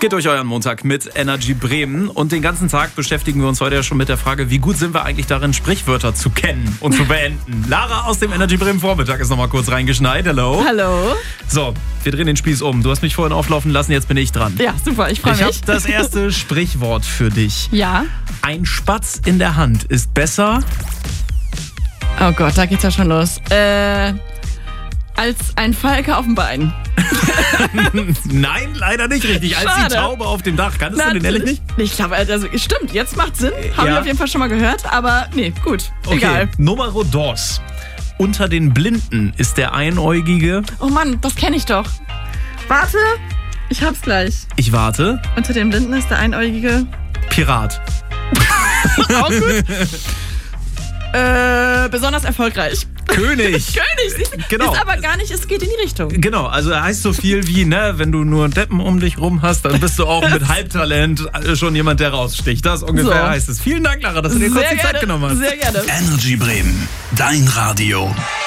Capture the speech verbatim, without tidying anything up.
geht durch euren Montag mit Energy Bremen und den ganzen Tag beschäftigen wir uns heute ja schon mit der Frage, wie gut sind wir eigentlich darin, Sprichwörter zu kennen und zu beenden. Lara aus dem Energy Bremen Vormittag ist nochmal kurz reingeschneit. Hallo. Hallo. So, wir drehen den Spieß um. Du hast mich vorhin auflaufen lassen, jetzt bin ich dran. Ja, super, ich freue mich. Ich habe das erste Sprichwort für dich. Ja. Ein Spatz in der Hand ist besser... Oh Gott, da geht's ja schon los. Äh, als ein Falke auf dem Bein. Nein, leider nicht richtig. Als Schade. die Taube auf dem Dach. Kannst du den ehrlich nicht? Ich glaube, also stimmt, jetzt macht Sinn. Habe Ja. ich auf jeden Fall schon mal gehört, aber nee, gut, Okay, egal. Numero dos. Unter den Blinden ist der Einäugige... Oh Mann, das kenne ich doch. Warte, ich hab's gleich. Ich warte. Unter den Blinden ist der Einäugige... Pirat. Auch gut. Äh, besonders erfolgreich. König. König, siehst du? Genau. Ist aber gar nicht, es geht in die Richtung. Genau, also er heißt so viel wie, ne, wenn du nur Deppen um dich rum hast, dann bist du auch mit Halbtalent schon jemand, der raussticht. Das ungefähr So. heißt es. Vielen Dank, Lara, dass du dir kurz Sehr die Zeit gerne, genommen hast. sehr gerne. Energy Bremen, dein Radio.